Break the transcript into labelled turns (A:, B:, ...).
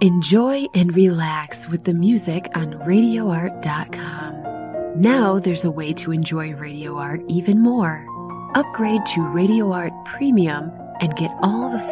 A: Enjoy and relax with the music on RadioArt.com. Now there's a way to enjoy Radio Art even more. Upgrade to Radio Art Premium and get all the